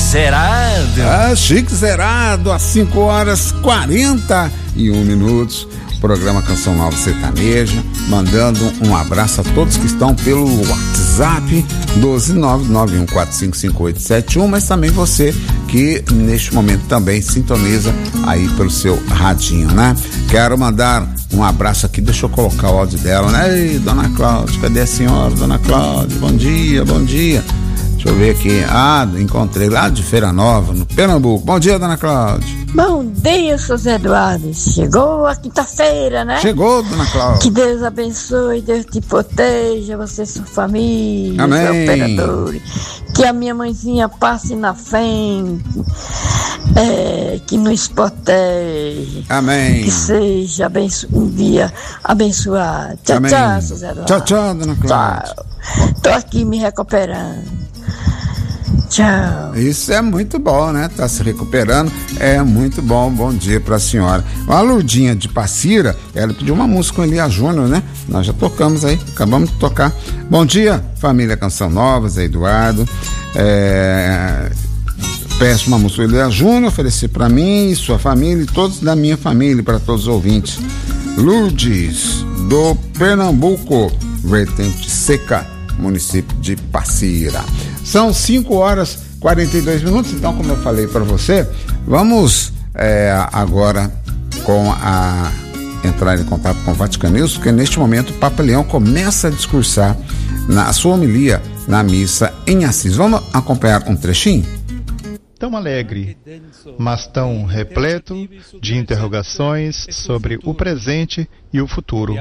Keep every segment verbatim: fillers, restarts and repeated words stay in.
zerado. Ah, chique zerado, às cinco horas e quarenta e um minutos. Programa Canção Nova Sertaneja, mandando um abraço a todos que estão pelo WhatsApp doze nove nove um quatro cinco cinco oito sete um, mas também você que neste momento também sintoniza aí pelo seu radinho, né? Quero mandar um abraço aqui, deixa eu colocar o áudio dela, né? Ei, dona Cláudia, cadê a senhora, dona Cláudia? Bom dia, bom dia. Deixa eu ver aqui. Ah, encontrei lá de Feira Nova, no Pernambuco. Bom dia, dona Cláudia. Bom dia, seus Eduardo. Chegou a quinta-feira, né? Chegou, dona Cláudia. Que Deus abençoe, Deus te proteja, você e sua família, amém. Seu operador. Que a minha mãezinha passe na frente, é, que nos protege. Amém. Que seja abenço- um dia abençoado. Tchau, amém. tchau, seus Eduardo. Tchau, tchau, dona Cláudia. Tchau. Tô aqui me recuperando. Tchau. Isso é muito bom, né? Tá se recuperando, é muito bom. Bom dia pra senhora. A Lurdinha de Passira, ela pediu uma música com Elia Júnior, né? Nós já tocamos aí, acabamos de tocar. Bom dia, família Canção Nova, Zé Eduardo. É... Peço uma música com Elia Júnior, oferecer pra mim, sua família e todos da minha família, para todos os ouvintes. Lourdes, do Pernambuco, Vertente Seca, município de Passira. São cinco horas e quarenta e dois minutos, então, como eu falei para você, vamos é, agora com a entrar em contato com o Vaticano News, porque neste momento o Papa Leão começa a discursar na sua homilia na missa em Assis. Vamos acompanhar um trechinho? Tão alegre, mas tão repleto de interrogações sobre o presente e o futuro.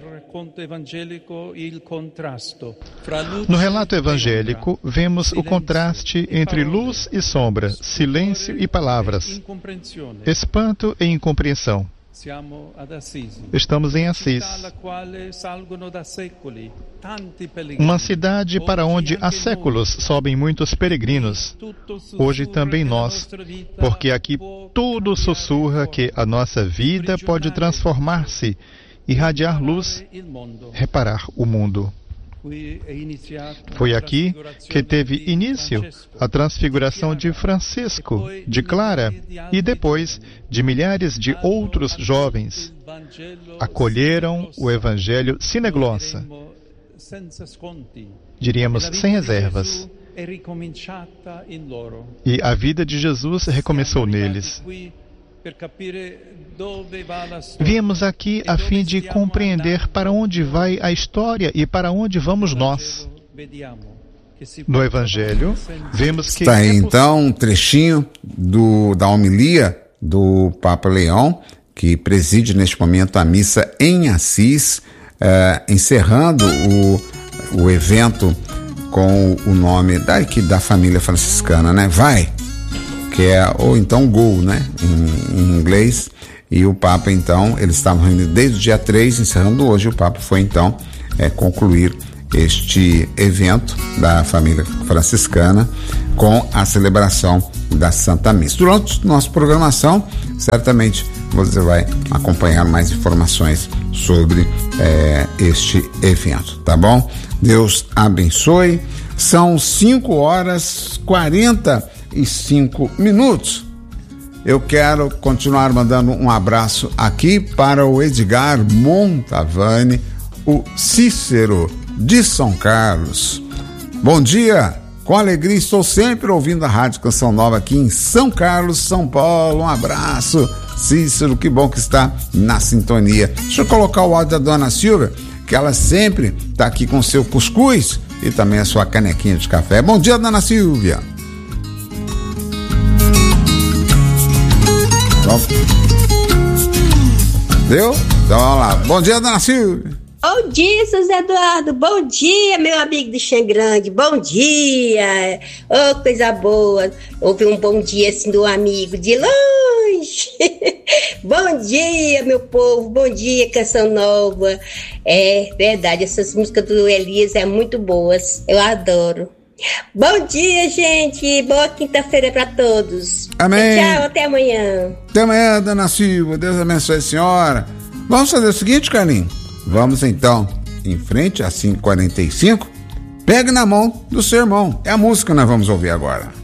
No relato evangélico, vemos o contraste entre luz e sombra, silêncio e palavras, espanto e incompreensão. Estamos em Assis, uma cidade para onde há séculos sobem muitos peregrinos. Hoje também nós, porque aqui tudo sussurra que a nossa vida pode transformar-se, irradiar luz, reparar o mundo. Foi aqui que teve início a transfiguração de Francisco, de Clara e depois de milhares de outros jovens. Acolheram o Evangelho sine glossa, diríamos sem reservas. E a vida de Jesus recomeçou neles. Viemos aqui a fim de compreender para onde vai a história e para onde vamos nós. No Evangelho, vemos que... Está aí, então, um trechinho do, da homilia do Papa Leão, que preside neste momento a missa em Assis, eh, encerrando o, o evento com o nome da, da família franciscana, né? Vai! Que é, ou então Go, né, em, em inglês, e o Papa, então, eles estavam reunidos desde o dia três, encerrando hoje, o Papa foi, então, é, concluir este evento da família franciscana com a celebração da Santa Missa. Durante nossa programação, certamente você vai acompanhar mais informações sobre é, este evento, tá bom? Deus abençoe. São cinco horas e quarenta e cinco minutos. Eu quero continuar mandando um abraço aqui para o Edgar Montavani, o Cícero de São Carlos. Bom dia, com alegria estou sempre ouvindo a Rádio Canção Nova aqui em São Carlos, São Paulo. Um abraço, Cícero, que bom que está na sintonia. Deixa eu colocar o áudio da dona Silvia, que ela sempre está aqui com seu cuscuz e também a sua canequinha de café. Bom dia, dona Silvia. Deu? Então vamos lá. Bom dia, dona Silvia. Bom dia, seu Zé Eduardo. Bom dia, meu amigo do Xangrande. Bom dia. Oh, coisa boa. Houve um bom dia assim do amigo de longe. Bom dia, meu povo. Bom dia, Canção Nova. É verdade, essas músicas do Elias é muito boas. Eu adoro. Bom dia, gente. Boa quinta-feira para todos. Amém. Tchau, até amanhã. Até amanhã, dona Silva. Deus abençoe a senhora. Vamos fazer o seguinte, Carlinhos. Vamos então em frente às cinco e quarenta e cinco. Pegue na mão do seu irmão. É a música que nós vamos ouvir agora.